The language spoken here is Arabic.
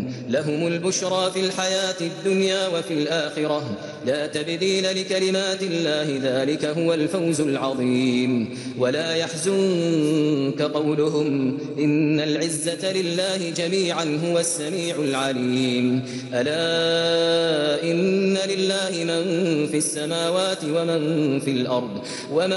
لهم البشرى في الحياة الدنيا وفي الآخرة لا تبديل لكلمات الله ذلك هو الفوز العظيم ولا يحزنك قولهم إن العزة لله جميعا هو السميع العليم ألا إن لله من في السماوات ومن في الأرض وما